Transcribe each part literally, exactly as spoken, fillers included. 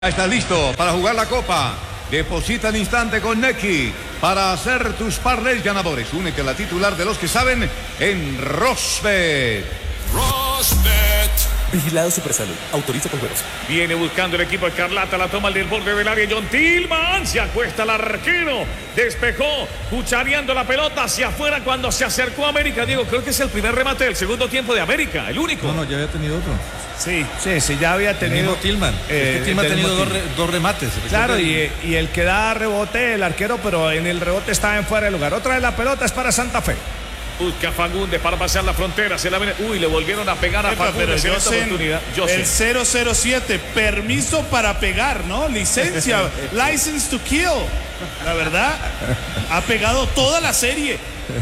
¿Estás listo para jugar la copa? Deposita al instante con Nequi para hacer tus parlays ganadores. Únete a la titular de los que saben en Rosbet. Rosbet. Vigilado Supersalud. Autoriza con juegos. Viene buscando el equipo Escarlata. La toma del borde del área. John Tillman. Se acuesta el arquero. Despejó. Cuchareando la pelota hacia afuera cuando se acercó a América. Diego, creo que es el primer remate del segundo tiempo de América. El único. No, no, ya había tenido otro. Sí, sí, sí, ya había tenido. Tillman. Eh, es que Tillman ha tenido dos, re, dos remates. Claro, y, y el que da rebote, el arquero, pero en el rebote estaba en fuera de lugar. Otra vez la pelota es para Santa Fe. Busca Fagundes para pasar la frontera. Se la viene. Uy, le volvieron a pegar a Epa, Fagundes en esta oportunidad. El cero cero siete, permiso para pegar, ¿no? Licencia, license to kill. La verdad, ha pegado toda la serie.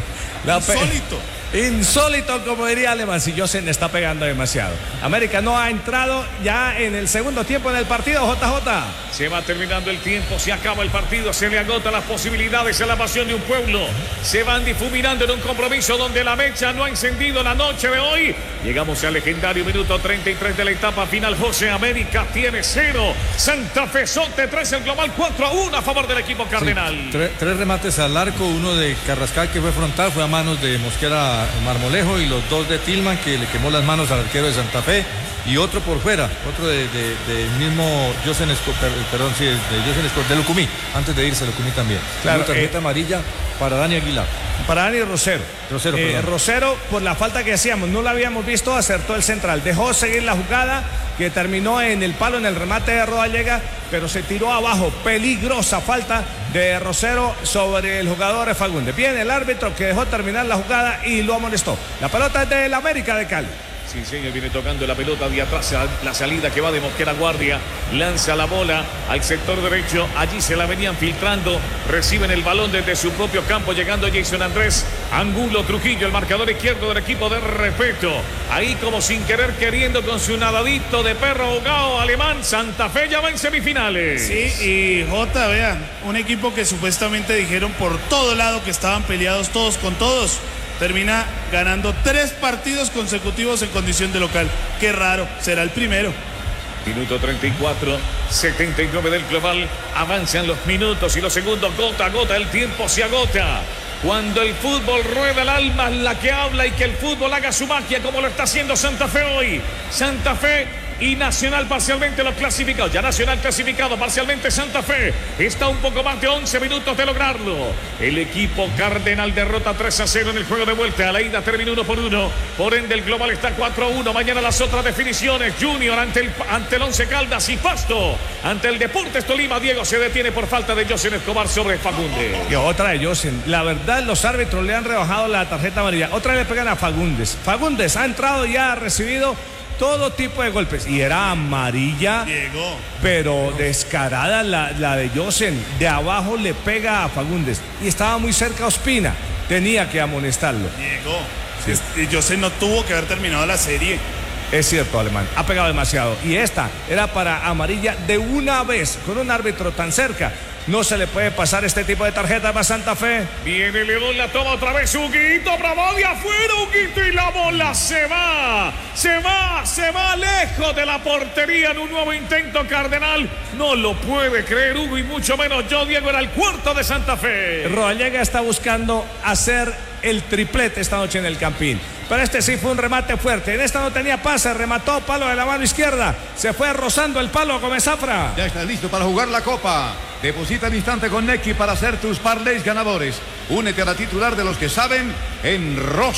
La Insólito. Insólito, como diría Alemán. Si Josen está pegando demasiado. América no ha entrado ya en el segundo tiempo en el partido, J J. Se va terminando el tiempo, se acaba el partido, se le agotan las posibilidades a la pasión de un pueblo. Se van difuminando en un compromiso donde la mecha no ha encendido la noche de hoy. Llegamos al legendario minuto treinta y tres de la etapa final. José, América tiene cero. Santa Fe Sote tres, el global cuatro a uno a favor del equipo cardenal. Sí, tres, tres remates al arco, uno de Carrascal que fue frontal, fue a manos de Mosquera Marmolejo, y los dos de Tillman que le quemó las manos al arquero de Santa Fe, y otro por fuera, otro de, de, de mismo Josen Escobar, perdón, sí, de Josen Escobar, de Lucumí, antes de irse Lucumí también. Claro, tarjeta eh, amarilla para Dani Aguilar. Para Dani Rosero. Rosero, eh, perdón. Rosero, por la falta que hacíamos, no la habíamos visto, acertó el central. Dejó seguir la jugada que terminó en el palo, en el remate de Rodallega, pero se tiró abajo. Peligrosa falta de Rosero sobre el jugador Fagundes. Viene el árbitro que dejó terminar la jugada y lo amonestó. La pelota es del América de Cali. Sí, señor, viene tocando la pelota de atrás, la salida que va de Mosquera Guardia, lanza la bola al sector derecho, allí se la venían filtrando, reciben el balón desde su propio campo, llegando Jason Andrés, Angulo Trujillo, el marcador izquierdo del equipo de Respeto, ahí como sin querer queriendo con su nadadito de perro ahogado alemán. Santa Fe ya va en semifinales. Sí, y Jota, vean, un equipo que supuestamente dijeron por todo lado que estaban peleados todos con todos, termina ganando tres partidos consecutivos en condición de local. Qué raro, será el primero. Minuto treinta y cuatro, setenta y nueve del global. Avanzan los minutos y los segundos, gota a gota, el tiempo se agota. Cuando el fútbol rueda, el alma es la que habla, y que el fútbol haga su magia como lo está haciendo Santa Fe hoy. Santa Fe y Nacional parcialmente los clasificados. Ya Nacional clasificado, parcialmente Santa Fe. Está un poco más de once minutos de lograrlo. El equipo cardenal derrota tres a cero en el juego de vuelta. A la ida terminó uno por uno. Por ende el global está cuatro a uno. Mañana las otras definiciones. Junior ante el, ante el Once Caldas, y Pasto ante el Deportes Tolima. Diego se detiene por falta de Josen Escobar sobre Fagundes. Y otra de Josen. La verdad, los árbitros le han rebajado la tarjeta amarilla. Otra vez le pegan a Fagundes. Fagundes ha entrado y ha recibido todo tipo de golpes, y era amarilla. Llegó. Pero descarada la, la de Josen. De abajo le pega a Fagundes y estaba muy cerca a Ospina, tenía que amonestarlo. Llegó. Sí. Josen no tuvo que haber terminado la serie. Es cierto, Alemán, ha pegado demasiado, y esta era para amarilla de una vez. Con un árbitro tan cerca no se le puede pasar este tipo de tarjeta para Santa Fe. Viene León, la toma otra vez Huguito, bravo de afuera Huguito, y la bola se va, se va, se va lejos de la portería en un nuevo intento cardenal. No lo puede creer Hugo, y mucho menos yo, Diego. Era el cuarto de Santa Fe. Rodallega está buscando hacer el triplete esta noche en el Campín, pero este sí fue un remate fuerte. En esta no tenía pase, remató palo de la mano izquierda, se fue rozando el palo Gómez Zafra. Ya estás listo para jugar la copa. Deposita al instante con Nequi para hacer tus parlays ganadores. Únete a la titular de los que saben en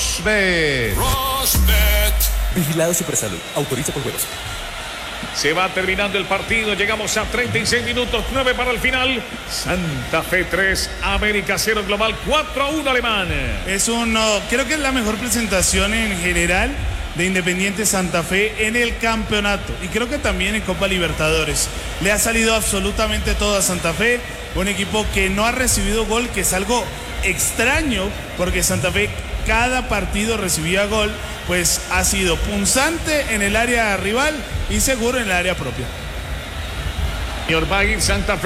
Rosbet. Rosbet. Vigilado Supersalud. Autoriza con juegos. Se va terminando el partido, llegamos a treinta y seis minutos, nueve para el final. Santa Fe tres, América cero, global cuatro a uno alemán. Es un, no, creo que es la mejor presentación en general de Independiente Santa Fe en el campeonato, y creo que también en Copa Libertadores. Le ha salido absolutamente todo a Santa Fe, un equipo que no ha recibido gol, que es algo extraño, porque Santa Fe cada partido recibía gol, pues ha sido punzante en el área rival y seguro en el área propia. Señor, va a ir Santa Fe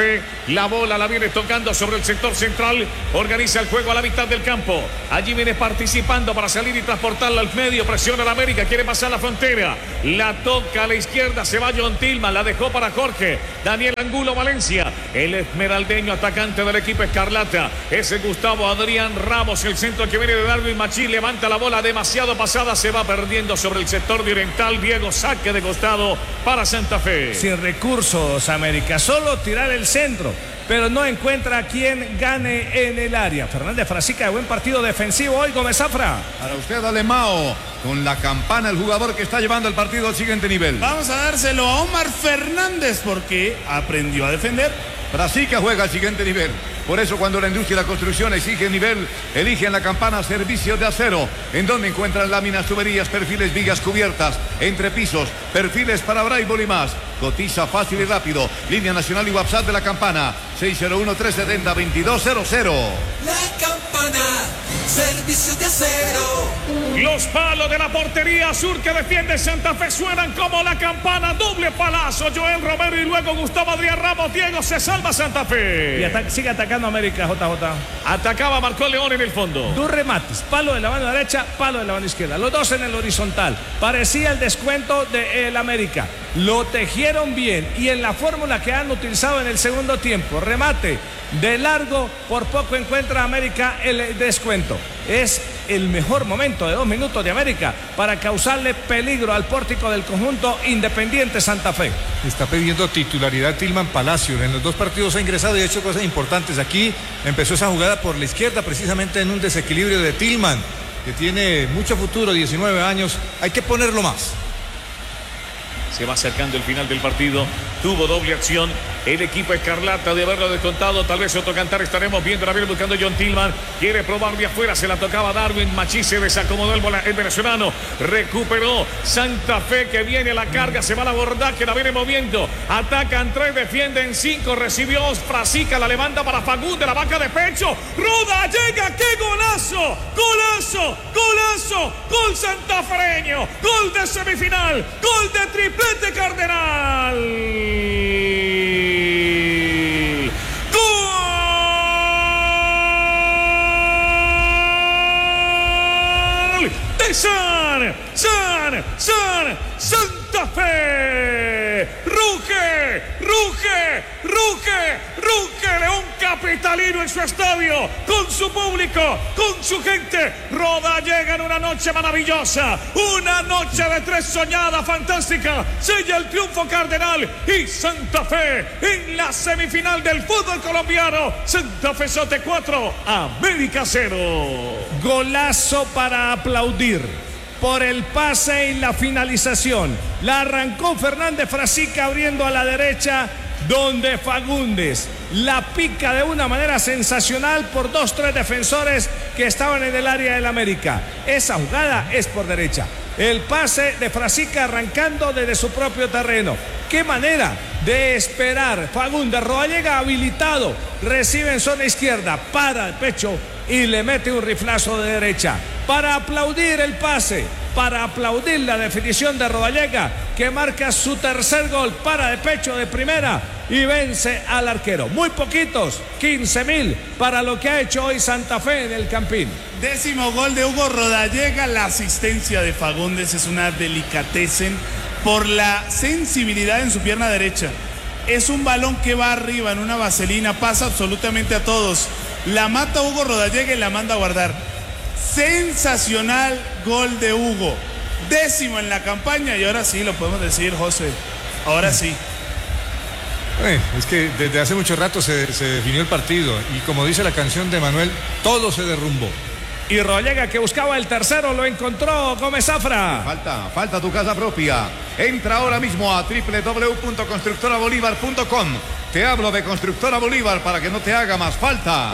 La bola la viene tocando sobre el sector central. Organiza el juego a la mitad del campo. Allí viene participando para salir y transportarla al medio. Presiona la América. Quiere pasar la frontera. La toca a la izquierda. Se va John Tillman. La dejó para Jorge. Daniel Angulo Valencia. El esmeraldeño atacante del equipo escarlata. Ese Gustavo Adrián Ramos. El centro que viene de Darwin Machín. Levanta la bola demasiado pasada. Se va perdiendo sobre el sector de oriental. Diego saque de costado para Santa Fe. Sin recursos, América. Solo tirar el centro, pero no encuentra a quien gane en el área. Fernández Frasica, de buen partido defensivo hoy. Gómez Zafra. Para usted, Alemao, con la campana, el jugador que está llevando el partido al siguiente nivel. Vamos a dárselo a Omar Fernández porque aprendió a defender. Frasica juega al siguiente nivel. Por eso cuando la industria y la construcción exige nivel, eligen la campana Servicios de Acero, en donde encuentran láminas, tuberías, perfiles, vigas cubiertas, entrepisos, perfiles para braille y más. Cotiza fácil y rápido. Línea nacional y WhatsApp de la campana seis cero uno, tres siete cero, dos dos cero cero. La campana, Servicios de Acero. Los palos de la portería sur que defiende Santa Fe suenan como la campana. Doble palazo. Joel Romero y luego Gustavo Adrián Ramos. Diego, se salva Santa Fe. Y ata- sigue atacando América, J J. Atacaba Marcó León en el fondo. Dos remates, palo de la mano derecha, palo de la mano izquierda, los dos en el horizontal. Parecía el descuento del América. Lo tejieron bien y en la fórmula que han utilizado en el segundo tiempo, remate de largo, por poco encuentra América el descuento. Es el mejor momento de dos minutos de América para causarle peligro al pórtico del conjunto Independiente Santa Fe. Está pidiendo titularidad Tillman Palacio. En los dos partidos ha ingresado y ha hecho cosas importantes. Aquí empezó esa jugada por la izquierda, precisamente en un desequilibrio de Tillman, que tiene mucho futuro, diecinueve años. Hay que ponerlo más. Se va acercando el final del partido. Tuvo doble acción el equipo escarlata de haberlo descontado. Tal vez otro cantar estaremos viendo. La viene buscando John Tillman. Quiere probar de afuera. Se la tocaba Darwin Machín. Se desacomodó el, el venezolano. Recuperó Santa Fe que viene a la carga. Se va a la abordaje. La viene moviendo. Atacan tres. Defienden cinco. Recibió Frasica. La levanta para Fagundes. La vaca de pecho. Ruda llega. ¡Qué golazo! ¡Golazo! ¡Golazo! ¡Gol santafereño! ¡Gol de semifinal! ¡Gol de triple! De Cardenal. Gol de San, San, San, Santa Fe. Ruge, ruge, ruge, ruge León capitalino en su estadio, con su público, con su gente. Roda llega en una noche maravillosa, una noche de tres soñada, fantástica. Sella el triunfo Cardenal y Santa Fe en la semifinal del fútbol colombiano. Santa Fe Sote cuatro, América cero. Golazo para aplaudir por el pase y la finalización. La arrancó Fernández Frasica abriendo a la derecha, donde Fagundes la pica de una manera sensacional por dos, tres defensores que estaban en el área del América. Esa jugada es por derecha. El pase de Frasica arrancando desde su propio terreno. Qué manera de esperar. Fagundes, Rodallega habilitado, recibe en zona izquierda, para el pecho y le mete un riflazo de derecha. Para aplaudir el pase, para aplaudir la definición de Rodallega, que marca su tercer gol, para de pecho de primera y vence al arquero. Muy poquitos, quince mil para lo que ha hecho hoy Santa Fe en el Campín. Décimo gol de Hugo Rodallega. La asistencia de Fagundes es una delicatessen por la sensibilidad en su pierna derecha. Es un balón que va arriba en una vaselina, pasa absolutamente a todos. La mata Hugo Rodallega y la manda a guardar. Sensacional gol de Hugo. Décimo en la campaña y ahora sí lo podemos decir, José. Ahora sí. Eh, es que desde hace mucho rato se, se definió el partido y como dice la canción de Manuel, todo se derrumbó. Y Rodallega, que buscaba el tercero, lo encontró. Gómez Zafra. Falta, falta tu casa propia. Entra ahora mismo a doble u doble u doble u punto constructora bolívar punto com. Te hablo de Constructora Bolívar para que no te haga más falta.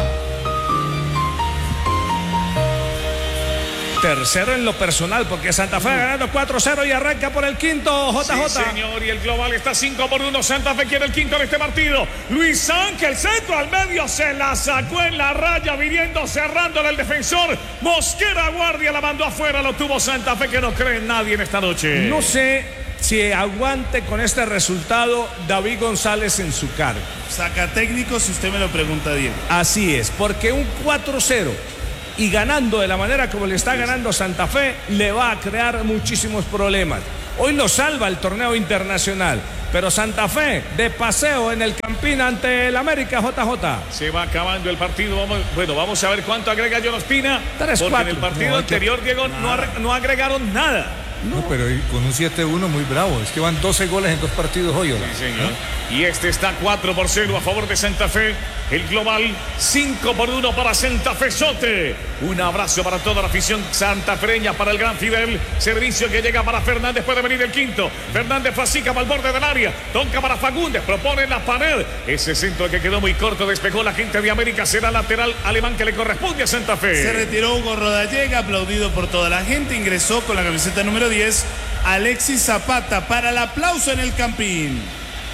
Tercero en lo personal, porque Santa Fe ganando cuatro cero y arranca por el quinto. J J. Sí, señor, y el global está cinco por uno. Santa Fe quiere el quinto en este partido. Luis Ángel, centro al medio, se la sacó en la raya, viniendo, cerrándole el defensor. Mosquera guardia, la mandó afuera, lo tuvo Santa Fe, que no cree en nadie en esta noche. No sé si aguante con este resultado David González en su cargo. Saca técnico si usted me lo pregunta, Diego. Así es, porque un cuatro cero y ganando de la manera como le está ganando Santa Fe le va a crear muchísimos problemas. Hoy lo salva el torneo internacional, pero Santa Fe de paseo en el Campín ante el América. J J. Se va acabando el partido. Vamos, bueno, vamos a ver cuánto agrega John Ospina. Tres, porque cuatro. en el partido No, anterior, que... Diego, no, arre- no agregaron nada. No, no pero con un siete uno muy bravo. Es que van doce goles en dos partidos hoy. ¿Hola? Sí, señor. Y este está cuatro por cero a favor de Santa Fe. El global cinco por uno para Santa Fe Sote. Un abrazo para toda la afición santafereña, para el gran Fidel. Servicio que llega para Fernández, puede venir el quinto. Fernández fasica para el borde del área. Toca para Fagundes, propone la pared. Ese centro que quedó muy corto, despejó la gente de América. Será lateral alemán que le corresponde a Santa Fe. Se retiró Hugo Rodallega, aplaudido por toda la gente. Ingresó con la camiseta número diez Alexis Zapata para el aplauso en el Campín.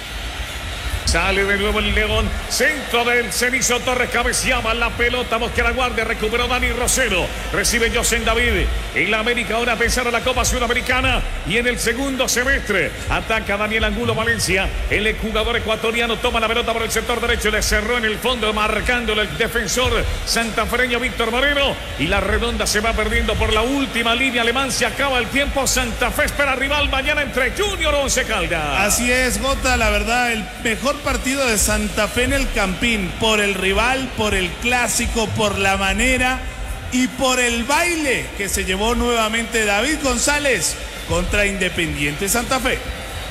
Sale de nuevo el León, centro del Cenizo Torres, cabeceaba la pelota, Mosquera guardia, recuperó Dani Rosero, recibe José David, en la América ahora a pensar en la Copa Sudamericana y en el segundo semestre, ataca Daniel Angulo Valencia, el jugador ecuatoriano toma la pelota por el sector derecho, le cerró en el fondo, marcándole el defensor santafereño Víctor Moreno, y la redonda se va perdiendo por la última línea alemán, se acaba el tiempo, Santa Fe espera rival mañana entre Junior o Once Caldas. Así es, Gota, la verdad, el mejor partido de Santa Fe en el Campín, por el rival, por el clásico, por la manera y por el baile que se llevó nuevamente David González contra Independiente Santa Fe.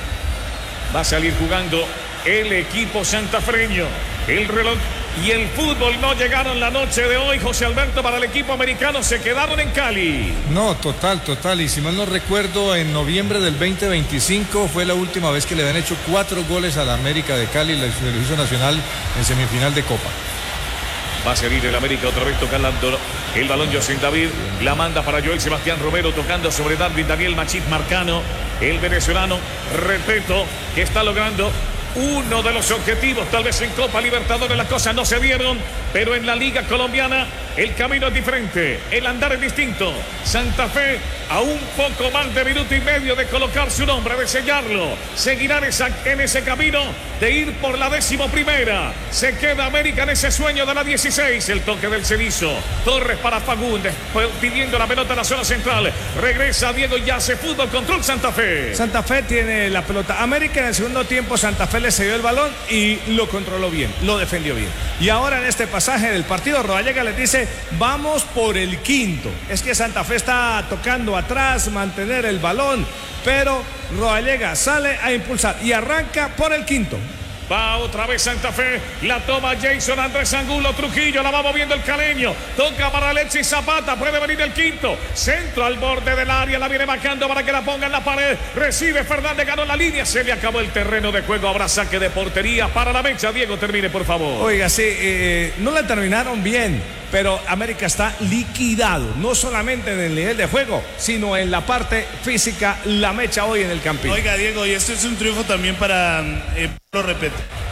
Va a salir jugando el equipo santafereño. El reloj y el fútbol no llegaron la noche de hoy, José Alberto, para el equipo americano, se quedaron en Cali. No, total, total. Y si mal no recuerdo, en noviembre del veinte veinticinco fue la última vez que le habían hecho cuatro goles a la América de Cali, la Selección Nacional, en semifinal de Copa. Va a salir el América otra vez tocando el balón José David, la manda para Joel Sebastián Romero, tocando sobre Darwin Daniel Machit Marcano, el venezolano, repito, que está logrando uno de los objetivos. Tal vez en Copa Libertadores las cosas no se dieron, pero en la Liga Colombiana el camino es diferente, el andar es distinto. Santa Fe a un poco más de minuto y medio de colocar su nombre, de sellarlo, seguirán esa, en ese camino de ir por la décimo primera. Se queda América en ese sueño de la dieciséis, el toque del Cenizo, Torres para Fagundes, pidiendo la pelota en la zona central, regresa Diego y hace fútbol, control Santa Fe. Santa Fe tiene la pelota. América en el segundo tiempo, Santa Fe le cedió el balón y lo controló bien, lo defendió bien. Y ahora en este pasaje del partido, Rodallega les dice, vamos por el quinto. Es que Santa Fe está tocando atrás, mantener el balón, pero Rodallega sale a impulsar y arranca por el quinto. Va otra vez Santa Fe, la toma Jason Andrés Angulo Trujillo, la va moviendo el caleño, toca para Alexis Zapata, puede venir el quinto, centro al borde del área, la viene marcando para que la ponga en la pared, recibe Fernández, ganó la línea, se le acabó el terreno de juego, habrá saque de portería para la mecha. Diego, termine por favor. Oiga, sí, eh, no la terminaron bien, pero América está liquidado, no solamente en el nivel de juego, sino en la parte física, la mecha hoy en el Campín. Oiga, Diego, y esto es un triunfo también para, eh, lo repito,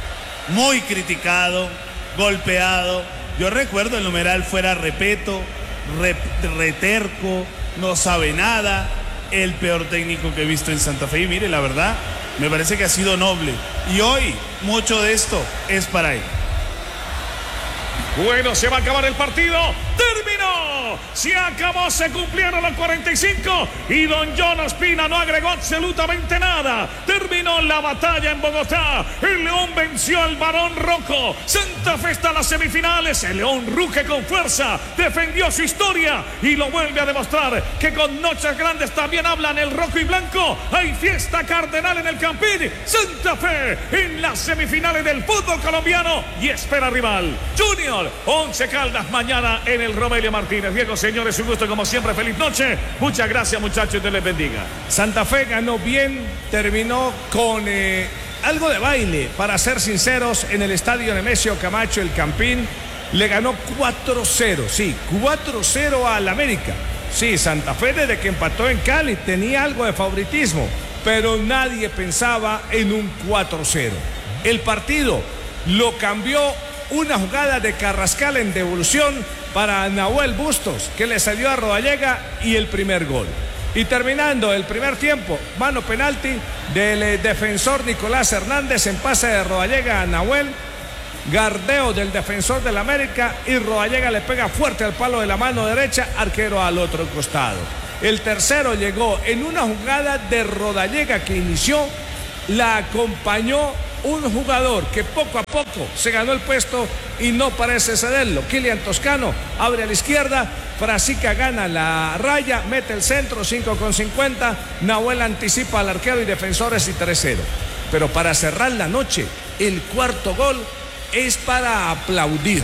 muy criticado, golpeado. Yo recuerdo el numeral fuera Repeto, rep, reterco, no sabe nada, el peor técnico que he visto en Santa Fe. Y mire, la verdad, me parece que ha sido noble. Y hoy, mucho de esto es para él. Bueno, se va a acabar el partido. ¡Terminó! Se acabó, se cumplieron los cuarenta y cinco y don John Ospina no agregó absolutamente nada. Terminó la batalla en Bogotá. El León venció al Barón Rojo. Santa Fe está en las semifinales. El León ruge con fuerza, defendió su historia y lo vuelve a demostrar que con noches grandes también hablan el rojo y blanco. Hay fiesta cardenal en el Campín. Santa Fe en las semifinales del fútbol colombiano y espera rival Junior Once Caldas mañana en el Romelio Martínez. Diego, señores, un gusto como siempre, feliz noche. Muchas gracias, muchachos, Dios les bendiga. Santa Fe ganó bien, terminó con eh, algo de baile, para ser sinceros, en el estadio Nemesio Camacho, el Campín. Le ganó cuatro cero, sí, cuatro cero al América. Sí, Santa Fe desde que empató en Cali tenía algo de favoritismo, pero nadie pensaba en un cuatro cero. El partido lo cambió una jugada de Carrascal en devolución para Nahuel Bustos, que le salió a Rodallega, y el primer gol. Y terminando el primer tiempo, mano penalti del eh, defensor Nicolás Hernández en pase de Rodallega a Nahuel. Gardeo del defensor del América y Rodallega le pega fuerte al palo de la mano derecha, arquero al otro costado. El tercero llegó en una jugada de Rodallega que inició, la acompañó un jugador que poco a poco se ganó el puesto y no parece cederlo. Kylian Toscano abre a la izquierda, Frasica gana la raya, mete el centro, cinco con cincuenta, Nahuel anticipa al arquero y defensores y tres cero. Pero para cerrar la noche, el cuarto gol es para aplaudir.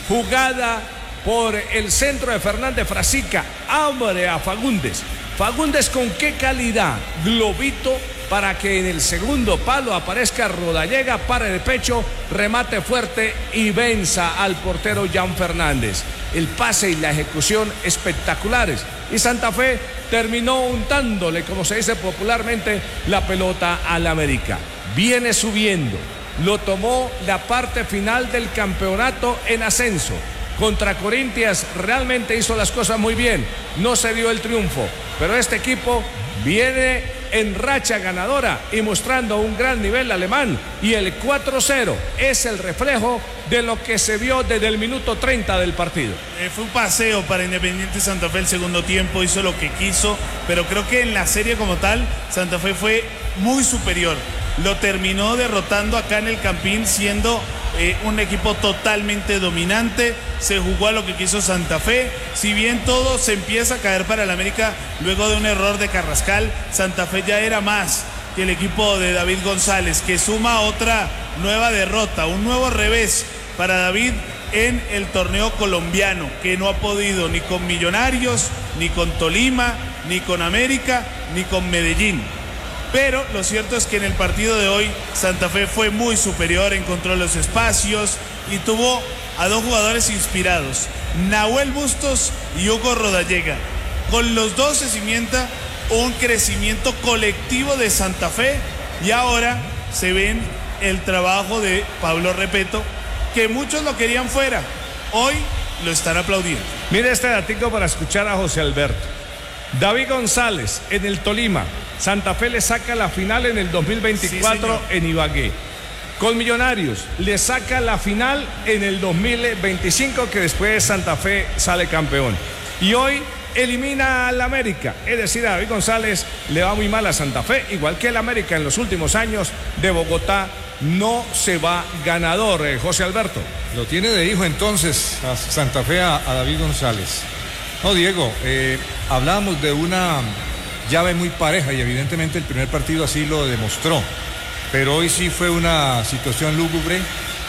Jugada por el centro de Fernández Frasica, abre a Fagundes. Fagundes con qué calidad, globito, para que en el segundo palo aparezca Rodallega, pare de pecho, remate fuerte y venza al portero Jan Fernández. El pase y la ejecución espectaculares. Y Santa Fe terminó untándole, como se dice popularmente, la pelota al América. Viene subiendo. Lo tomó la parte final del campeonato en ascenso. Contra Corinthians realmente hizo las cosas muy bien. No se dio el triunfo. Pero este equipo viene en racha ganadora y mostrando un gran nivel alemán. Y el cuatro cero es el reflejo de lo que se vio desde el minuto treinta del partido. Eh, fue un paseo para Independiente Santa Fe el segundo tiempo. Hizo lo que quiso. Pero creo que en la serie como tal, Santa Fe fue muy superior. Lo terminó derrotando acá en el Campín, siendo eh, un equipo totalmente dominante. Se jugó a lo que quiso Santa Fe. Si bien todo se empieza a caer para el América luego de un error de Carrascal, Santa Fe ya era más que el equipo de David González, que suma otra nueva derrota, un nuevo revés para David en el torneo colombiano, que no ha podido ni con Millonarios, ni con Tolima, ni con América, ni con Medellín. Pero lo cierto es que en el partido de hoy Santa Fe fue muy superior, encontró los espacios y tuvo a dos jugadores inspirados, Nahuel Bustos y Hugo Rodallega. Con los dos se cimienta un crecimiento colectivo de Santa Fe y ahora se ven el trabajo de Pablo Repeto, que muchos lo querían fuera, hoy lo están aplaudiendo. Mire este datico para escuchar a José Alberto. David González en el Tolima, Santa Fe le saca la final en el dos mil veinticuatro sí, en Ibagué. Con Millonarios le saca la final en el dos mil veinticinco, que después Santa Fe sale campeón. Y hoy elimina al América, es decir, a David González le va muy mal a Santa Fe, igual que el América en los últimos años de Bogotá no se va ganador, eh, José Alberto. Lo tiene de hijo entonces a Santa Fe a, a David González. No, Diego, eh, hablábamos de una llave muy pareja y evidentemente el primer partido así lo demostró, pero hoy sí fue una situación lúgubre,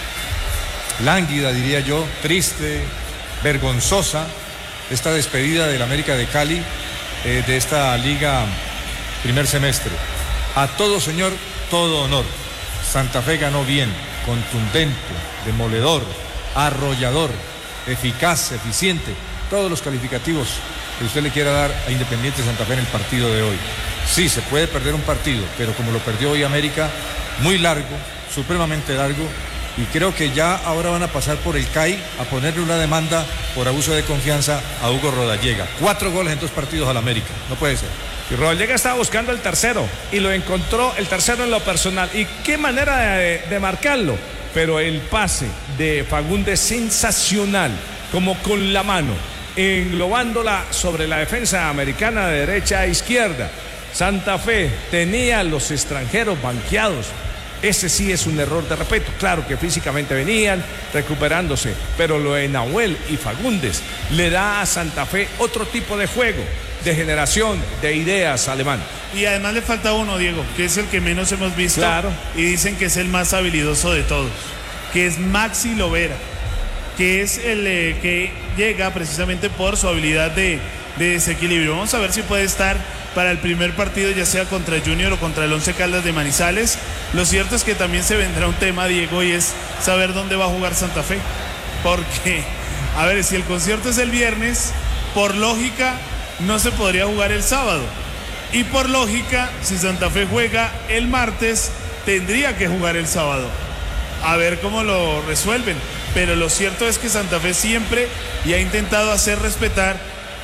lánguida diría yo, triste, vergonzosa, esta despedida del América de Cali eh, de esta liga primer semestre. A todo señor, todo honor. Santa Fe ganó bien, contundente, demoledor, arrollador, eficaz, eficiente, todos los calificativos que usted le quiera dar a Independiente Santa Fe en el partido de hoy. Sí, se puede perder un partido, pero como lo perdió hoy América, muy largo, supremamente largo, y creo que ya ahora van a pasar por el C A I a ponerle una demanda por abuso de confianza a Hugo Rodallega. Cuatro goles en dos partidos al América, no puede ser. Y Rodallega estaba buscando el tercero y lo encontró, el tercero en lo personal. ¿Y qué manera de, de marcarlo? Pero el pase de Fagundes sensacional, como con la mano, englobándola sobre la defensa americana de derecha a izquierda. Santa Fe tenía a los extranjeros banqueados. Ese sí es un error de respeto. Claro que físicamente venían recuperándose, pero lo de Nahuel y Fagundes le da a Santa Fe otro tipo de juego, de generación, de ideas alemán. Y además le falta uno, Diego, que es el que menos hemos visto. Claro. Y dicen que es el más habilidoso de todos, que es Maxi Lovera, que es el eh, que llega precisamente por su habilidad de, de desequilibrio. Vamos a ver si puede estar para el primer partido, ya sea contra Junior o contra el Once Caldas de Manizales. Lo cierto es que también se vendrá un tema, Diego, y es saber dónde va a jugar Santa Fe. Porque, a ver, si el concierto es el viernes, por lógica no se podría jugar el sábado. Y por lógica, si Santa Fe juega el martes, tendría que jugar el sábado. A ver cómo lo resuelven. Pero lo cierto es que Santa Fe siempre y ha intentado hacer respetar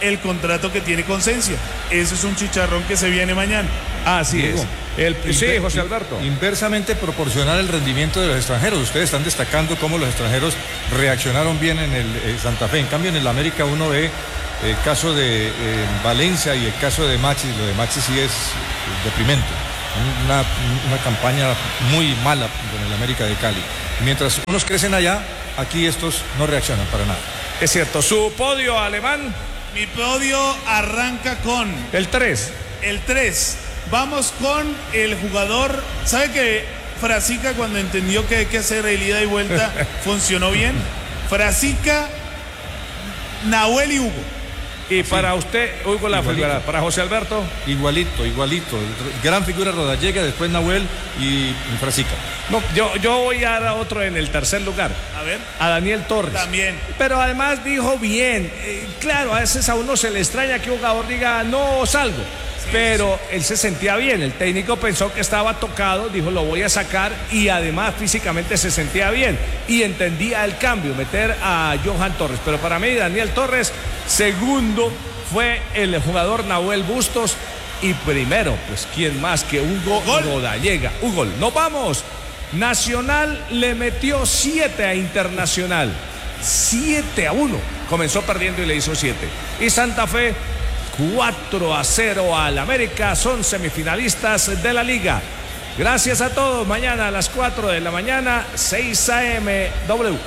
el contrato que tiene con Sensia. Eso es un chicharrón que se viene mañana. Así Digo, es. El, sí, Inver- José Alberto. Inversamente proporcional el rendimiento de los extranjeros. Ustedes están destacando cómo los extranjeros reaccionaron bien en el eh, Santa Fe. En cambio, en el América uno ve el caso de eh, Valencia y el caso de Maxi. Lo de Maxi sí es deprimente. Una, una campaña muy mala con el América de Cali. Mientras unos crecen allá, aquí estos no reaccionan para nada. Es cierto. Su podio alemán. Mi podio arranca con El tres. el tres. Vamos con el jugador. ¿Sabe que Frasica, cuando entendió que hay que hacer el ida y vuelta, funcionó bien? Frasica, Nahuel y Hugo. Y para usted, Hugo La Igualito. Fulgara, para José Alberto. Igualito, igualito. Gran figura Rodallega, después Nahuel y, y Frasica. No, yo, yo voy a dar a otro en el tercer lugar. A ver. A Daniel Torres. También. Pero además dijo bien. Eh, claro, a veces a uno se le extraña que un jugador diga no salgo. Pero él se sentía bien. El técnico pensó que estaba tocado, dijo lo voy a sacar y además físicamente se sentía bien y entendía el cambio, meter a Johan Torres. Pero para mí Daniel Torres, segundo fue el jugador Nahuel Bustos y primero, pues quién más que Hugo Rodallega. Hugo, nos vamos. Nacional le metió siete a Internacional. siete a uno. Comenzó perdiendo y le hizo siete. Y Santa Fe cuatro a cero al América, son semifinalistas de la liga. Gracias a todos, mañana a las cuatro de la mañana, seis a eme W.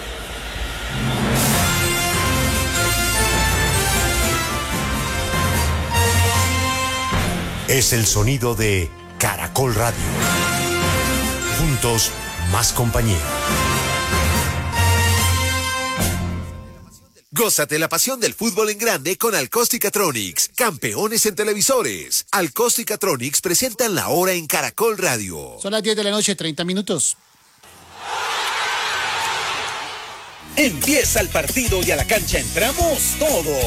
Es el sonido de Caracol Radio. Juntos, más compañía. Gózate la pasión del fútbol en grande con Alcóstica-Tronics, campeones en televisores. Alcóstica-Tronics presentan la hora en Caracol Radio. Son las diez de la noche, treinta minutos. Empieza el partido y a la cancha entramos todos.